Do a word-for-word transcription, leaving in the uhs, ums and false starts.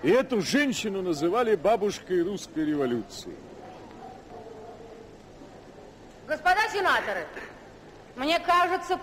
И эту женщину называли бабушкой русской революции. Господа сенаторы, мне кажется,